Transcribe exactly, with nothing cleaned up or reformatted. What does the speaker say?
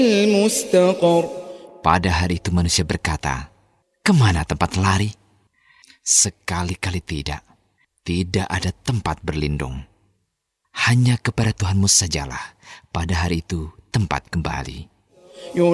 المستقر. Pada hari itu manusia berkata, kemana tempat lari? Sekali-kali tidak. Tidak ada tempat berlindung. Hanya kepada Tuhanmu sajalah pada hari itu tempat kembali.